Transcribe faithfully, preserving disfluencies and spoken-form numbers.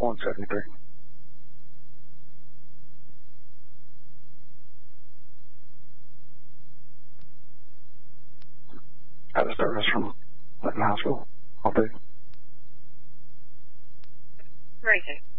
one seventy-three. Out of service from Clinton High School. I'll do. Racing.